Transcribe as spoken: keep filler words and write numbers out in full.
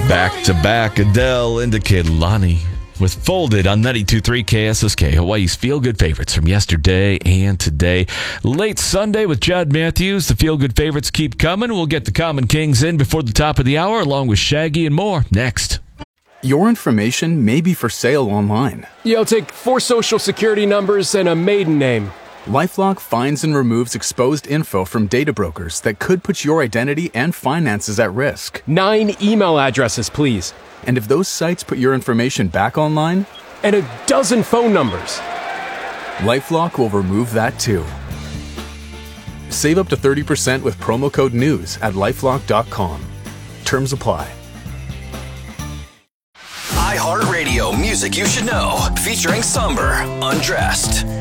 Back-to-back Adele into Kehlani with Folded on ninety-two point three K S S K, Hawaii's feel-good favorites from yesterday and today. Late Sunday with Chad Matthews. The feel-good favorites keep coming. We'll get the Common Kings in before the top of the hour, along with Shaggy and more next. Your information may be for sale online. Yeah, I'll take four social security numbers and a maiden name. LifeLock finds and removes exposed info from data brokers that could put your identity and finances at risk. Nine email addresses, please. And if those sites put your information back online? And a dozen phone numbers. LifeLock will remove that too. Save up to thirty percent with promo code NEWS at lifelock dot com. Terms apply. iHeartRadio music you should know, featuring Somber, Undressed.